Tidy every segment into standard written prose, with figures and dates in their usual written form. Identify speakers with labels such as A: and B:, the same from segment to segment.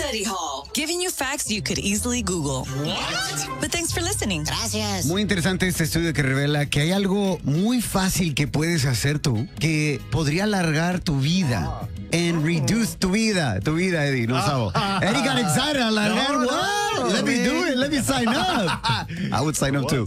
A: Study Hall, giving you facts you could easily Google. What? But thanks for listening.
B: Gracias.
C: Muy interesante este estudio que revela que hay algo muy fácil que puedes hacer tú que podría alargar tu vida. And reduce tu vida, Eddie, no sabo. Eddie got excited, alargar, what? Let me do it, let me sign up. I would sign up too.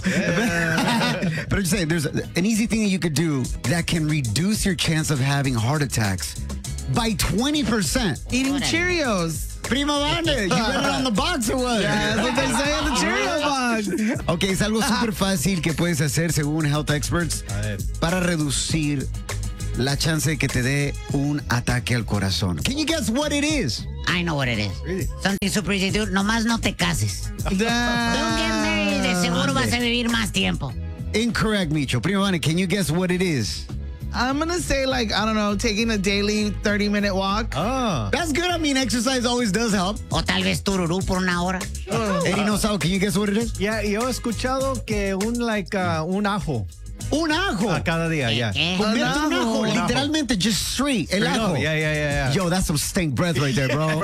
C: But I'm just saying, there's an easy thing that you could do that can reduce your chance of having heart attacks by 20%.
D: Eating Cheerios.
C: Primo Vane, you read it on the box or what?
D: Yeah, that's what they say on the Cheerio box.
C: Ok, es algo súper fácil que puedes hacer según health experts para reducir la chance de que te dé un ataque al corazón. Can you guess what it is?
B: I know what it is. Really? Something super easy, dude. Nomás no te cases. Don't get married. De seguro vas a vivir más tiempo.
C: Incorrect, Micho. Primo Vane, can you guess what it is?
D: I'm going to say, like, I don't know, taking a daily 30-minute walk.
C: Oh. That's good. I mean, exercise always does help.
B: O tal vez tururú por una hora.
C: Eddie no sabe. Can you guess what it is?
E: Yeah, yo he escuchado que un ajo.
C: Un ajo.
E: A cada día, ya.
C: Comerte un ajo, literalmente, just straight. El ajo.
E: Yeah.
C: Yo, that's some stink breath right there, bro.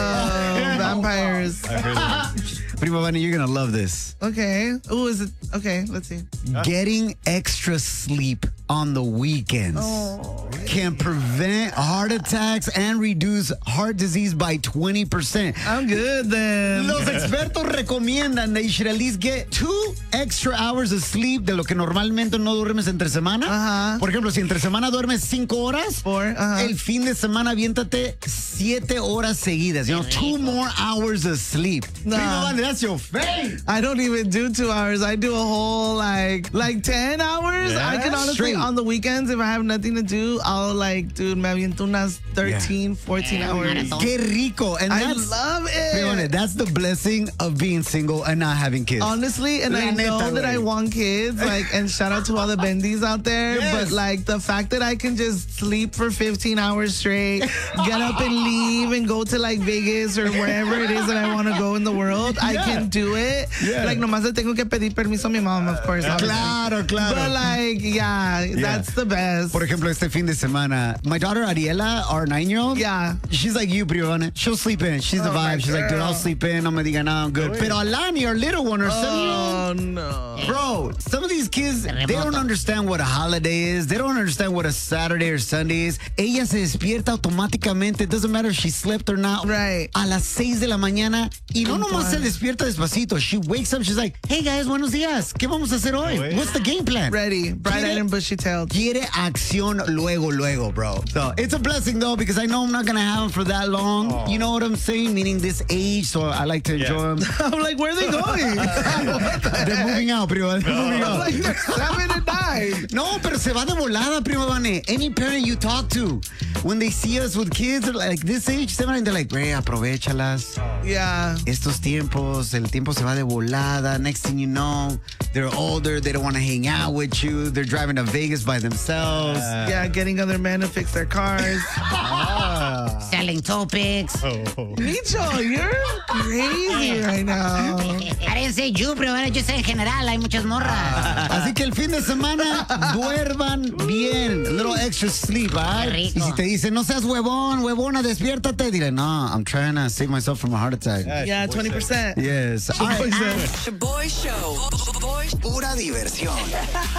D: Vampires.
E: I heard that.
C: Primo Vane, you're going to love this.
D: Okay. Ooh, is it? Okay, let's see.
C: Getting extra sleep on the weekends can prevent heart attacks and reduce heart disease by 20%.
D: I'm good then.
C: Los expertos recomiendan that you should at least get 2 extra hours of sleep de lo que normalmente no duermes entre semana. Por ejemplo, si entre semana duermes 5 horas, el fin de semana aviéntate 7 horas seguidas. You know, 2 more hours of sleep.
D: Nah.
C: That's your face.
D: I don't even do 2 hours. I do a whole like 10 hours.
C: Yeah,
D: I can honestly,
C: straight.
D: on the weekends, if I have nothing to do, I'll dude, me aviento unas 13, 14 hours.
C: Qué rico. And
D: I love it.
C: That's the blessing of being single and not having kids.
D: Honestly, and I know that I want kids, and shout out to all the bendies out there, but the fact that I can just sleep for 15 hours straight, get up and leave and go to Vegas or wherever it is that I want to go in the world, I can do it. Nomás le tengo que pedir permiso a mi mom, of course.
C: Claro.
D: But that's the best.
C: Por ejemplo, este fin de semana, my daughter Ariela, our 9-year-old, she's like you, Primo Vane. She'll sleep in. She's the vibe. She's like, dude, I'll sleep in. No me diga nada, I'm good. Pero Alani, our little one, our 7-year-old,
D: no.
C: Bro, some of these kids, they don't understand what a holiday is. They don't understand what a Saturday or Sunday is. Ella se despierta automáticamente. It doesn't matter if she slept or not.
D: Right.
C: A las 6 de la mañana. Y no nomás se despierta despacito. She wakes up, she's like, hey guys, buenos días. ¿Qué vamos a hacer hoy? What's the game plan?
D: Ready. Bright-eyed and bushy-tailed.
C: Quiere acción luego, bro. So it's a blessing though, because I know I'm not going to have them for that long. You know what I'm saying? Meaning this age, so I like to enjoy them.
D: I'm like, where are they going?
C: They're moving out, Primo. They're moving out.
D: Like, they're 7 and 9.
C: No, pero se va de volada, Primo Vane. Any parent you talk to, when they see us with kids like this age, 7, they're like, güey, aprovechalas.
D: Yeah.
C: Estos tiempos, el tiempo se va de volada. Next thing you know, they're older. They don't want to hang out with you. They're driving to Vegas by themselves.
D: Yeah, getting other men to fix their cars.
B: Selling topics.
D: Micho, you're crazy right now.
B: I didn't say you, pero yo sé en general, hay muchas morras.
C: Así que el fin de semana, duerman bien. A little extra sleep, ¿right? Y si te dicen, no seas huevona, despiértate, dile, no, I'm trying to save myself from a heart attack.
D: Yeah, 20%.
C: Yes.
A: The Boy Show.
F: Pura diversión.